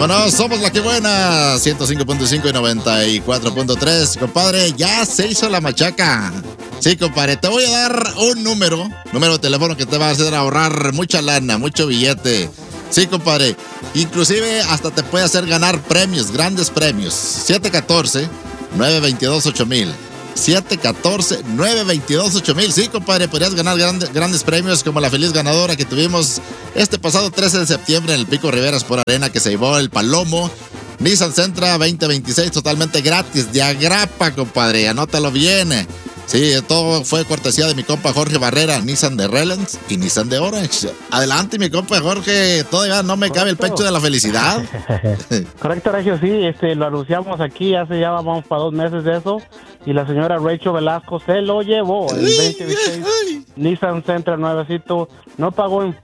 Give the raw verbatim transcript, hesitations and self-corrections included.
Vámonos, somos la que buena. ciento cinco punto cinco y noventa y cuatro punto tres. Compadre, ya se hizo la machaca. Sí, compadre, te voy a dar un número, número de teléfono que te va a hacer ahorrar mucha lana, mucho billete. Sí, compadre, inclusive hasta te puede hacer ganar premios, grandes premios. siete uno cuatro, nueve dos dos, ocho mil. siete uno cuatro, nueve dos dos, ocho mil. Sí, compadre, podrías ganar grandes, grandes premios como la feliz ganadora que tuvimos este pasado trece de septiembre en el Pico Riveras por Arena, que se llevó el Palomo Nissan Sentra veinte veintiséis totalmente gratis, de agrapa, compadre, anótalo bien. Sí, todo fue cortesía de mi compa Jorge Barrera, Nissan de Relance y Nissan de Orange. Adelante, mi compa Jorge, todavía no me cabe el pecho de la felicidad. Correcto, Regio, sí, este, lo anunciamos aquí, hace ya vamos para dos meses de eso, y la señora Rachel Velasco se lo llevó, el veinte veintiséis Nissan Sentra nuevecito, no pagó en